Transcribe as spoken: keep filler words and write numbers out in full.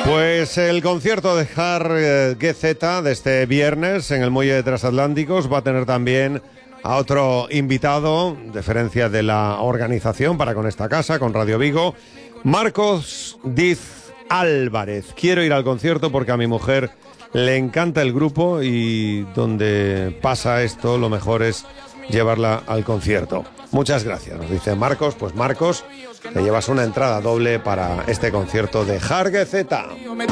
Pues el concierto de Har G Z de este viernes en el Muelle de Transatlánticos va a tener también a otro invitado, deferencia de la organización para con esta casa, con Radio Vigo, Marcos Diz Álvarez. Quiero ir al concierto porque a mi mujer le encanta el grupo y donde pasa esto lo mejor es llevarla al concierto. Muchas gracias, nos dice Marcos. Pues Marcos, te llevas una entrada doble para este concierto de Har G Z.